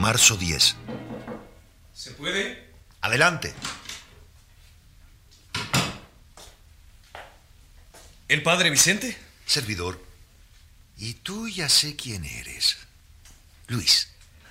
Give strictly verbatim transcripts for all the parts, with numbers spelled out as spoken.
marzo diez. ¿Se puede? Adelante. ¿El padre Vicente? Servidor. Y tú ya sé quién eres. Luis.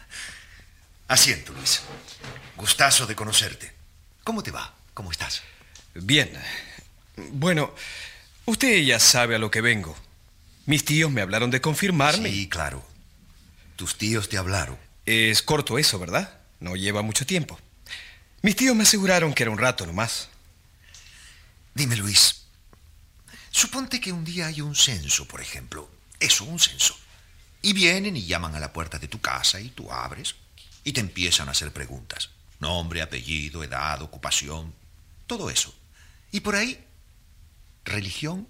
Asiento, Luis. Gustazo de conocerte. ¿Cómo te va? ¿Cómo estás? Bien. Bueno, usted ya sabe a lo que vengo. Mis tíos me hablaron de confirmarme. Sí, claro. Tus tíos te hablaron. Es corto eso, ¿verdad? No lleva mucho tiempo. Mis tíos me aseguraron que era un rato nomás. Dime, Luis. Suponte que un día hay un censo, por ejemplo. Eso, un censo. Y vienen y llaman a la puerta de tu casa y tú abres y te empiezan a hacer preguntas. Nombre, apellido, edad, ocupación, todo eso. Y por ahí, religión.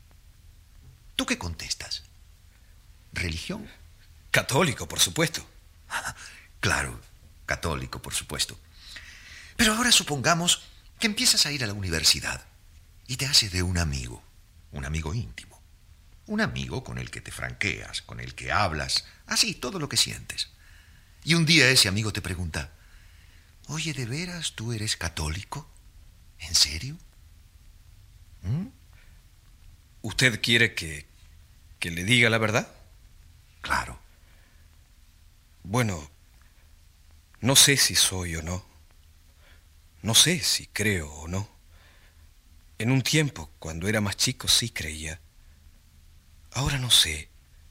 ¿Tú qué contestas? ¿Religión? Católico, por supuesto. Claro, católico, por supuesto. Pero ahora supongamos que empiezas a ir a la universidad y te haces de un amigo, un amigo íntimo. Un amigo con el que te franqueas, con el que hablas, así, todo lo que sientes. Y un día ese amigo te pregunta, oye, ¿de veras tú eres católico? ¿En serio? ¿Mm? ¿Usted quiere que, que le diga la verdad? Claro. Bueno, no sé si soy o no. No sé si creo o no. En un tiempo, cuando era más chico, sí creía. Ahora no sé.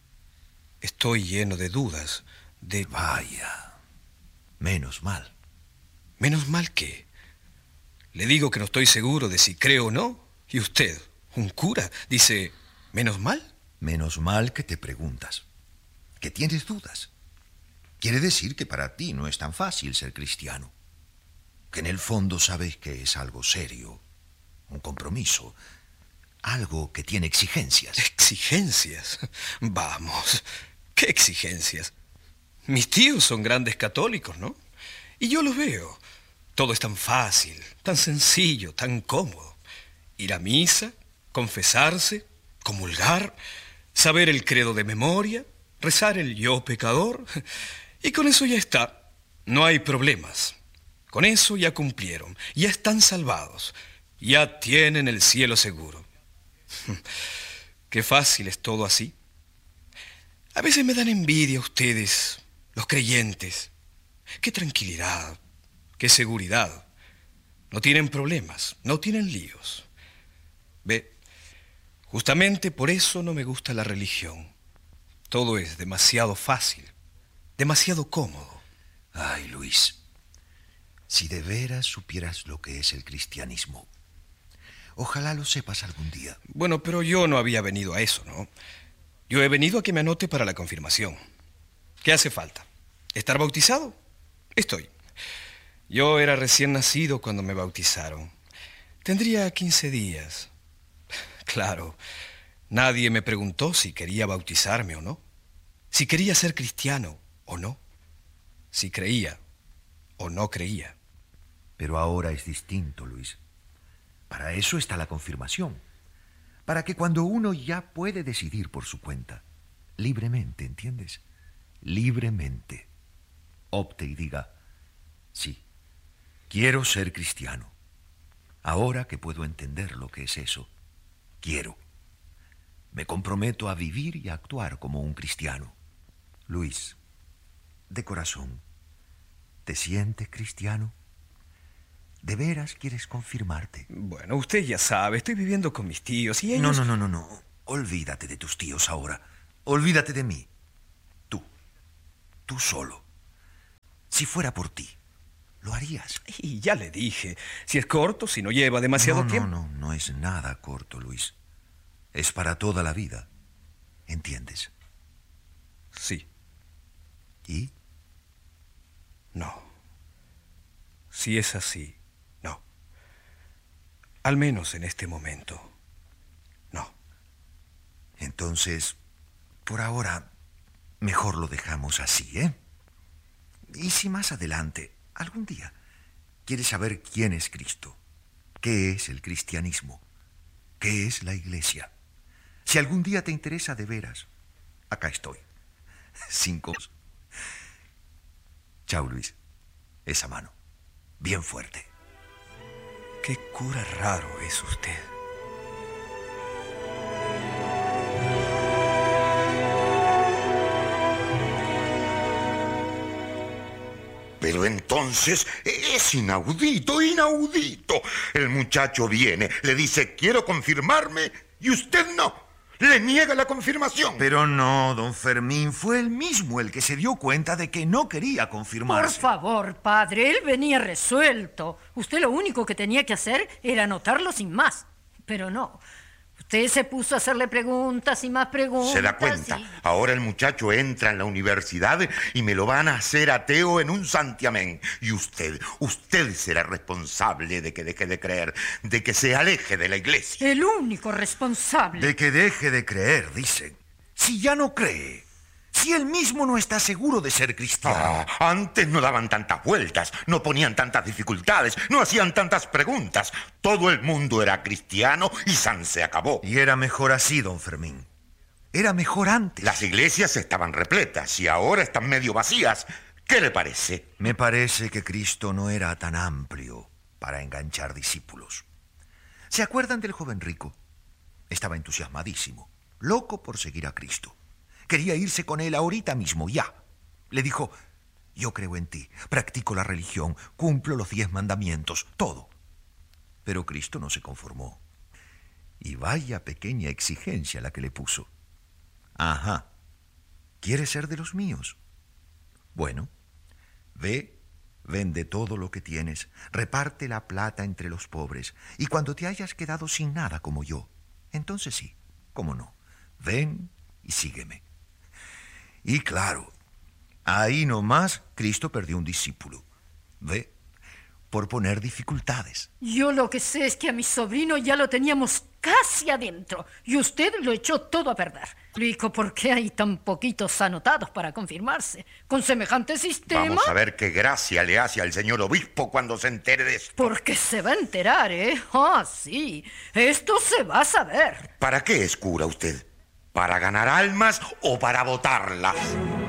Estoy lleno de dudas, de... Vaya, menos mal. ¿Menos mal qué? Le digo que no estoy seguro de si creo o no. Y usted, un cura, dice, ¿menos mal? Menos mal que te preguntas, que tienes dudas. Quiere decir que para ti no es tan fácil ser cristiano. Que en el fondo sabes que es algo serio, un compromiso, algo que tiene exigencias. ¿Exigencias? Vamos, ¿qué exigencias? Mis tíos son grandes católicos, ¿no? Y yo los veo. Todo es tan fácil, tan sencillo, tan cómodo. Ir a misa, confesarse, comulgar, saber el credo de memoria, rezar el yo pecador. Y con eso ya está. No hay problemas. Con eso ya cumplieron, ya están salvados, ya tienen el cielo seguro. Qué fácil es todo así. A veces me dan envidia ustedes, los creyentes. Qué tranquilidad, qué seguridad. No tienen problemas, no tienen líos. Ve, justamente por eso no me gusta la religión. Todo es demasiado fácil, demasiado cómodo. Ay, Luis, si de veras supieras lo que es el cristianismo, ojalá lo sepas algún día. Bueno, pero yo no había venido a eso, ¿no? Yo he venido a que me anote para la confirmación. ¿Qué hace falta? ¿Estar bautizado? Estoy. Yo era recién nacido cuando me bautizaron. Tendría quince días. Claro, nadie me preguntó si quería bautizarme o no. Si quería ser cristiano o no. Si creía o no creía. Pero ahora es distinto, Luis. Para eso está la confirmación. Para que cuando uno ya puede decidir por su cuenta, libremente, ¿entiendes? Libremente, opte y diga, sí, quiero ser cristiano. Ahora que puedo entender lo que es eso, quiero. Me comprometo a vivir y a actuar como un cristiano. Luis, de corazón, ¿te sientes cristiano? ¿De veras quieres confirmarte? Bueno, usted ya sabe, estoy viviendo con mis tíos y ellos... No, no, no, no, no. Olvídate de tus tíos ahora. Olvídate de mí. Tú. Tú solo. Si fuera por ti, ¿lo harías? Y ya le dije, si es corto, si no lleva demasiado no, no, tiempo... No, no, no es nada corto, Luis. Es para toda la vida. ¿Entiendes? Sí. ¿Y? No. Si es así, no. Al menos en este momento, no. Entonces, por ahora, mejor lo dejamos así, ¿eh? Y si más adelante, algún día, quieres saber quién es Cristo, qué es el cristianismo, qué es la iglesia, si algún día te interesa de veras, acá estoy. Sin cosas. Chao, Luis. Esa mano. Bien fuerte. Qué cura raro es usted. Pero entonces es inaudito, inaudito. El muchacho viene, le dice, quiero confirmarme, y usted no. Le niega la confirmación. Pero no, don Fermín, fue él mismo el que se dio cuenta de que no quería confirmarse. Por favor, padre, él venía resuelto. Usted lo único que tenía que hacer era anotarlo sin más. Pero no, usted se puso a hacerle preguntas y más preguntas. ¿Se da cuenta? Y... Ahora el muchacho entra en la universidad y me lo van a hacer ateo en un santiamén. Y usted, usted será responsable de que deje de creer, de que se aleje de la iglesia. El único responsable. De que deje de creer, dicen. Si ya no cree, si él mismo no está seguro de ser cristiano. Ah, antes no daban tantas vueltas, no ponían tantas dificultades, no hacían tantas preguntas. Todo el mundo era cristiano y san se acabó. Y era mejor así, don Fermín. Era mejor antes. Las iglesias estaban repletas y ahora están medio vacías. ¿Qué le parece? Me parece que Cristo no era tan amplio para enganchar discípulos. ¿Se acuerdan del joven rico? Estaba entusiasmadísimo, loco por seguir a Cristo. Quería irse con él ahorita mismo, ya. Le dijo, yo creo en ti, practico la religión, cumplo los diez mandamientos, todo. Pero Cristo no se conformó. Y vaya pequeña exigencia la que le puso. Ajá, ¿quieres ser de los míos? Bueno, ve, vende todo lo que tienes, reparte la plata entre los pobres, y cuando te hayas quedado sin nada como yo, entonces sí, cómo no, ven y sígueme. Y claro, ahí nomás Cristo perdió un discípulo. ¿Ve? Por poner dificultades. Yo lo que sé es que a mi sobrino ya lo teníamos casi adentro y usted lo echó todo a perder. Explico por qué hay tan poquitos anotados para confirmarse. Con semejante sistema... Vamos a ver qué gracia le hace al señor obispo cuando se entere de esto. Porque se va a enterar, ¿eh? Ah, sí. Esto se va a saber. ¿Para qué es cura usted? ¿Para ganar almas o para botarlas?